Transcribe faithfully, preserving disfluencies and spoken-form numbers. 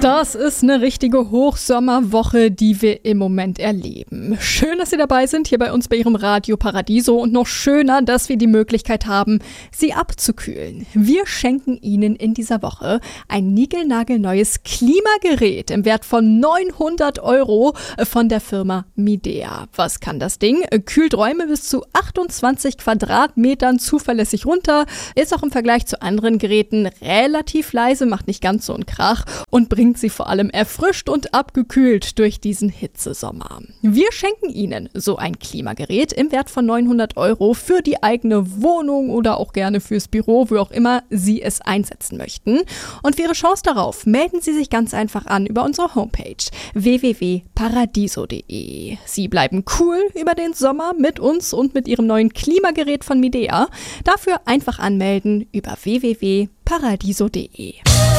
Das ist eine richtige Hochsommerwoche, die wir im Moment erleben. Schön, dass Sie dabei sind hier bei uns bei Ihrem Radio Paradiso und noch schöner, dass wir die Möglichkeit haben, Sie abzukühlen. Wir schenken Ihnen in dieser Woche ein niegelnagelneues Klimagerät im Wert von neunhundert Euro von der Firma Midea. Was kann das Ding? Kühlt Räume bis zu achtundzwanzig Quadratmetern zuverlässig runter, ist auch im Vergleich zu anderen Geräten relativ leise, macht nicht ganz so einen Krach und bringt sie vor allem erfrischt und abgekühlt durch diesen Hitzesommer. Wir schenken Ihnen so ein Klimagerät im Wert von neunhundert Euro für die eigene Wohnung oder auch gerne fürs Büro, wo auch immer Sie es einsetzen möchten. Und für Ihre Chance darauf melden Sie sich ganz einfach an über unsere Homepage w w w punkt paradiso punkt d e. Sie bleiben cool über den Sommer mit uns und mit Ihrem neuen Klimagerät von Midea. Dafür einfach anmelden über w w w punkt paradiso punkt d e.